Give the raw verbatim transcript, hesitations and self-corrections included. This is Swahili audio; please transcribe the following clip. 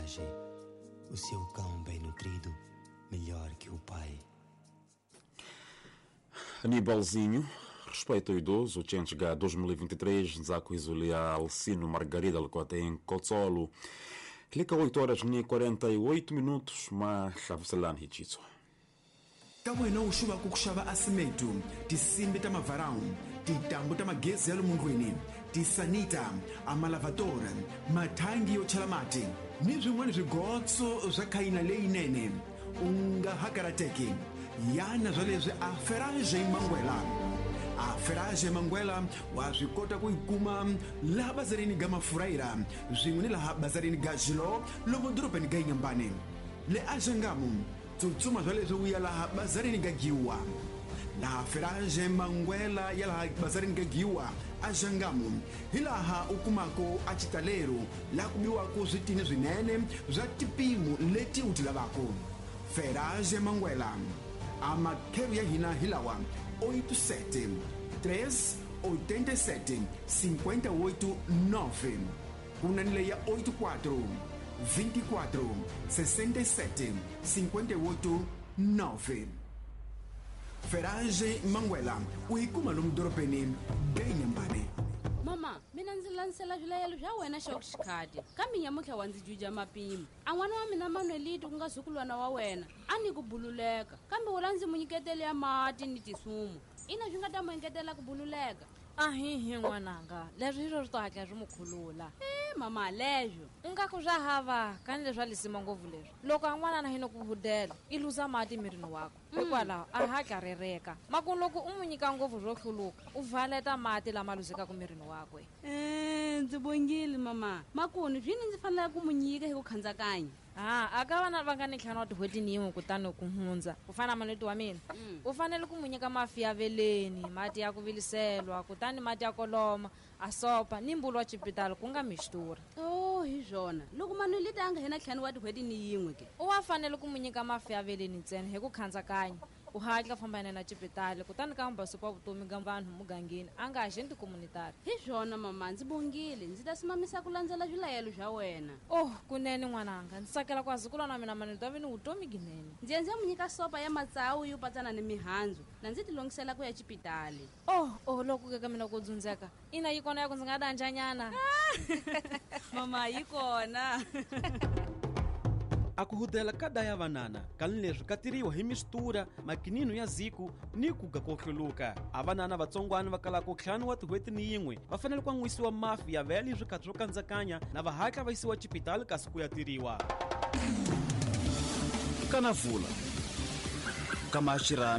coragem. O seu cão bem nutrido, melhor que o pai. Anibalzinho, respeito ao idoso, o Chenchga dois mil e vinte e três, Nzaku Izulia Alcino Margarida Alcote em Kotsolo. Clica oito horas e quarenta e oito minutos, mas Xaviselan Hichitso. Kawena ushuba kukushava asimetu, tisimbi tamavarau, titambu tamagezi ya lumungwini, tisanita, amalavatore, matangi yochalamati, nizimwani zigotso zakaina leinene, unga hakarateki, yana zoleze aferaje mangwela. Aferaje mangwela wazikota kuikuma la bazarini gama furaira, zinguni la bazarini gajilo, lomo dropeni gainyambani. Le ajangamu, tutsuma zoleze uya la bazarini gagiwa. La aferaje mangwela ya la bazarini gagiwa, ajangamu. Hilaha ukumako achitalero, la kubiwako zitini zinene, zatipimu leti utilabako. Feraje mangwela. Ama keria hina hilawa oito sete três oitenta sete cinquenta oito nove. Unanile ya oito quatro vinte e quatro sessenta e sete cinquenta oito nove. Ferage Manguela, uikuma lumdoropeni benyambane. Mama, mina ndzi lansela vilayelo vya wena xa kuxikhadi kambe nyamutlha wa ndzi juja mapimo an'wana wa mina Manuelito ku nga zukulwana wa wena a ni ku bululeka kambe wula ndzi mu nyiketele ya mati ni tisumu ina swi nga ta mu engetela ku bululeka. Ahihi n'wananga leswi hi swo to hatla swi mu khulula. Eh mama leswo Ingaku swa hava kani leswi a lisima ngopfu leswi loko an'wana na hino ku hudela i luza mati mirini wako hikwalaho a hatla rereka makunu loko u mu nyika ngopfu swo hluluka u valeta mati lama luzekaka mirini wakwe. Eh ndzi bongile mama makunu zwini ndzi fanele ku mu nyika hi ku khandzakanya. Ah, aka vana va nga ni ntlhanu wa tihweti yin'we kutani ku hundza ku fana Manueliti wa mina u fanele ku mu nyika mafi ya veleni mati ya ku viliselwa kutani mati ya koloma asopa ni mbulu wa chipitali ku nga mixtura. Oh hi zwona loko Manueliti a nga hina ntlhanu wa tihweti ni yin'we ke u wa fanele ku mu nyika mafi ya veleni ntsena hi ku khandzakanya u hatla fambana na chipitali kutani ka mbasopa vutomi ka vanhu mugangeni a nga haxeni tikomunitari. hi zwona mama ndzi bongile ndzi ta simamisa ku landzela vilayelo vya wena. Oh kunene n'wananga ndzi tsakela ku azukulwana wa mina Manueliti wa vini vutomi ginene. Ndzi endze mu nyika sopa ya matsawu yo patsana ni mihandzu na ndzi tilongisela ku ya chipitali. Oh oh loko ka mina ku dzundzeka ina yi kona ya ku ndzi nga danjanyana. Mama yi kona. Akuhudela kada ya vanana kanileswi katiriwa hi mistura makinino ya ziku ni kuga kohluluka avanana vatsongwana va kalaka ntlhanu wa tihweti ni yin'we va fanele ku an'wisiwa mafi ya vele swikati swo kandzakanya na va hatla va yisiwa chipitali kasi ku ya tiriwa Kanavula Kamashira